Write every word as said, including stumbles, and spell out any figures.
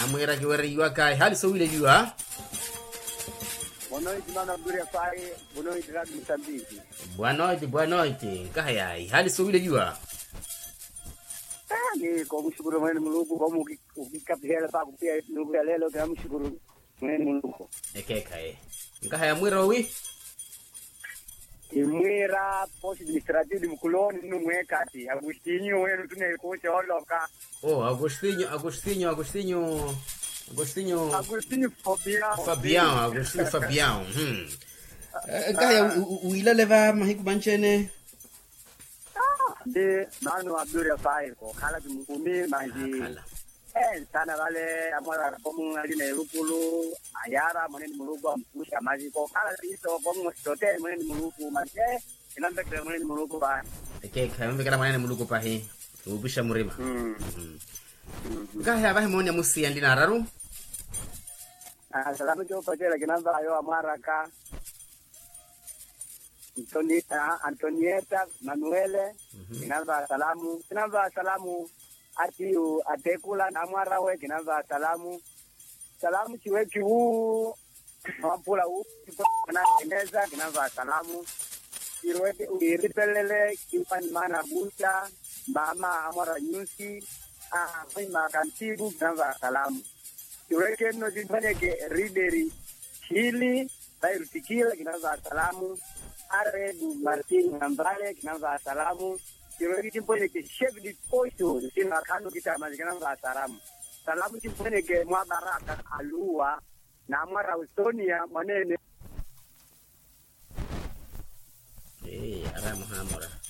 amwera kiwere yua kai hali so wile yua Boa noite, mano Abdul Pai. Boa noite, Rádio Moçambique. Boa noite, boa noite. Kahayai, hali so wile yua. Ah, ni como seguro mano muluku, como o que capela para o pé no galelo, que amo seguro mano muluku. Eke kai. Kahaya mwera wi? E mwera posto administrativo de Mukuloni no Mwekati. Agostinho, eu não tinha coisa oloca. Oh, Agostinho, Agostinho, Agostinho. Agostinho. Agostinho Fabião. Fabião, Agostinho Fabião. Hmm. Kahaya uila leva mahiku banchene. De mano Abdul Pai, ko kala de Mukumi, mas eh sana vale amora como ali na Rupulu, Ayara, mano muluku, musha mas ko kala isso como hotel mano muluku, mas eh inanda que mano muluku ba. Eke kai mbe kala mano muluku pa he. Ubisha murima. Mhm. Kahaya bahe moni amusi andina raru. Ah, salamu jo pajela kinamba ayo amara ka. Antonieta, Antonieta, Manuele, kinamba salamu, kinamba salamu atiu atekula namwara we kinamba salamu. Salamu chiweki huu mampula huu na eneza kinamba salamu. Irweke uiripelele kimpani mana bucha, mama amwara nyusi, ah mima kantibu kinamba salamu. Irweke no jibane ke rideri chili, bairu tikila kinamba salamu. Aredu Martin Nambale kinamba salamu. Kirori timpone ke chef di posto sina kanu kita mas kinamba salamu. Salamu timpone ke mwa baraka alua na mara Estonia manene. Eh, ara Muhammad.